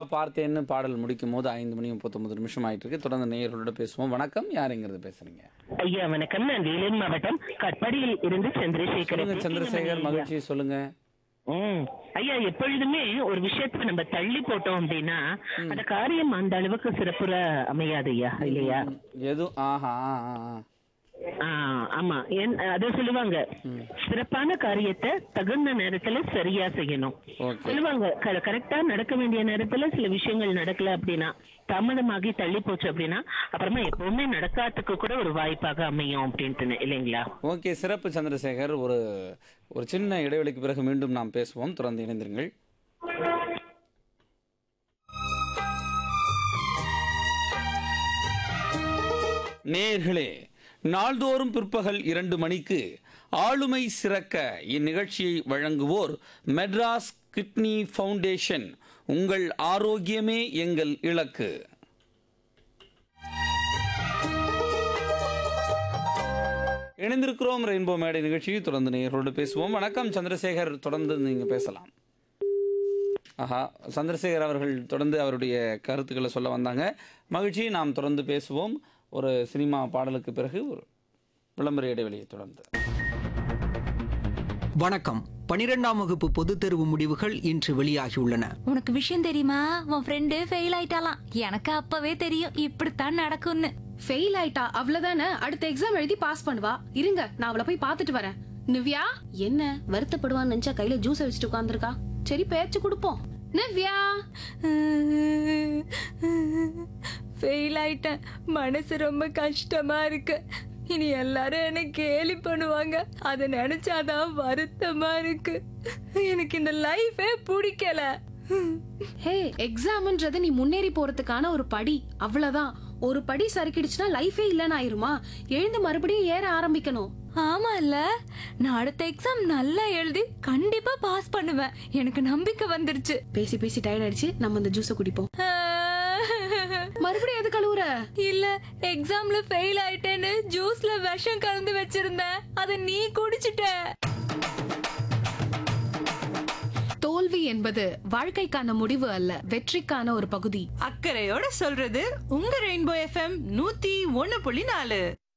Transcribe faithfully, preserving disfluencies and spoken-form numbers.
பார்த்தேன்னு பாடல் முடிக்கும் போது ஐந்து மணி முப்பத்தொன்பது நிமிஷம் ஆயிட்டு இருக்கு. தொடர்ந்து நேயர்களோட பேசுவோம். வணக்கம், யாருங்கிறது பேசுறீங்க? ஐயா வணக்கம். நான் வேலூர் மாவட்டம் கட்பாடியில் இருந்து சந்திரசேகர். சொல்லுங்க சந்திரசேகர், மகிழ்ச்சி, சொல்லுங்க. ம் ஐயா, எப்பொழுதுமே ஒரு விஷயத்தை நம்ம தள்ளி போட்டோம் அப்படின்னா அந்த காரியம் அந்த அளவுக்கு சிறப்புற அமையாது ஐயா, இல்லையா? எது ஆஹா ஆ, ஆ. ஆ, ஆமா. என் அத சொல்லுவாங்க, சிறப்பான காரியத்தை தகுந்த நேரத்துல சரியா செய்யணும் Okay. சொல்லுவாங்க. கரெக்டா நடக்க வேண்டிய நேரத்துல சில விஷயங்கள் நடக்கல அப்படின்னா, தாமதமாகி தள்ளி போச்சு அப்படின்னா அப்புறமா எப்பவுமே நடக்காததுக்கு கூட ஒரு வாய்ப்பாக அமையும் அப்படின்ட்டு, இல்லைங்களா? ஓகே, சிறப்பு சந்திரசேகர். ஒரு ஒரு சின்ன இடைவெளிக்கு பிறகு மீண்டும் நாம் பேசுவோம். தொடர்ந்து இணைந்திருங்கள். நேயர்களே, நாள்தோறும் பிற்பகல் இரண்டு மணிக்கு ஆளுமை சிறக்க இந்நிகழ்ச்சியை வழங்குவோர் மெட்ராஸ் கிட்னி ஃபவுண்டேஷன். உங்கள் ஆரோக்கியமே எங்கள் இலக்கு. இணைந்திருக்கிறோம் ரெயின்போ மேடை நிகழ்ச்சியை. தொடர்ந்து நேயர்களோடு பேசுவோம். வணக்கம் சந்திரசேகர், தொடர்ந்து நீங்க பேசலாம். ஆஹா, சந்திரசேகர் அவர்கள் தொடர்ந்து அவருடைய கருத்துக்களை சொல்ல வந்தாங்க. மகிழ்ச்சி, நாம் தொடர்ந்து பேசுவோம். ஒரு சினிமா பாடலுக்கு பிறகு ஒரு விளம்பர இடைவெளியை தொடர்ந்து. வணக்கம். பனிரெண்டாம் வகுப்பு பொதுத் தேர்வு முடிவுகள் இன்று வெளியாகியுள்ளன. உனக்கு விஷயம் தெரியுமா? உன் ஃப்ரெண்டு ஃபெயில் ஆயிட்டாலாம். எனக்கு அப்பவே தெரியும் இப்படித்தான் நடக்கும்னு. ஃபெயில் ஆயிட்டா அவ்வளவுதானே, அடுத்த எக்ஸாம் எழுதி பாஸ் பண்ணுவா. இருங்க, நான் அவளை போய் பாத்துட்டு வரேன். நிவ்யா என்ன வருத்தப்படுவான்னு நினைச்சா கையில ஜூஸ் வச்சுட்டு உட்கார்ந்துருக்கா. சரி, பேச்சு கொடுப்போம். நிவ்யா, ஃபெயில் ஆயிட்டேன், மனசு ரொம்ப கஷ்டமா இருக்கு. இனி எல்லாரும் என்ன கேலி பண்ணுவாங்க, அதை நினைச்சாதான் வருத்தமா இருக்கு. எனக்கு இந்த லைஃபே பிடிக்கல. ஹே, எக்ஸாம்ன்றது நீ முன்னேறி போறதுக்கான ஒரு படி, அவ்வளவுதான். ஒரு படி சறுக்கிடுச்சுன்னா லைஃபே இல்லன்னு ஆயிருமா? எழுந்து மறுபடியும் ஏற ஆரம்பிக்கணும். ஆமா இல்ல, நான் அடுத்த எக்ஸாம் நல்லா எழுதி கண்டிப்பா பாஸ் பண்ணுவேன். எனக்கு நம்பிக்கை வந்துருச்சு. பேசி பேசி டயர்ட் ஆயிடுச்சு, நம்ம இந்த ஜூஸ குடிப்போம். மறுபடியும் எது கழுவுற? இல்ல, எக்ஸாம்ல ஃபெயில் ஆயிட்டேன்னு ஜூஸ்ல விஷம் கலந்து வச்சிருந்தேன், அத நீ குடிச்சிட்ட. தோல்வி என்பது வாழ்க்கைக்கான முடிவு அல்ல, வெற்றிக்கான ஒரு பகுதி. அக்கறையோட சொல்றது உங்க ரெயின்போ எஃப்எம் நூத்தி ஒன்னு புள்ளி நாலு.